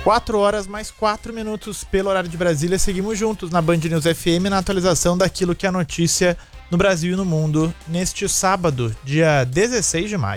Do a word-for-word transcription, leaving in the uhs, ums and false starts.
quatro horas mais quatro minutos pelo horário de Brasília. Seguimos juntos na Band News F M na atualização daquilo que é notícia no Brasil e no mundo neste sábado, dia dezesseis de maio.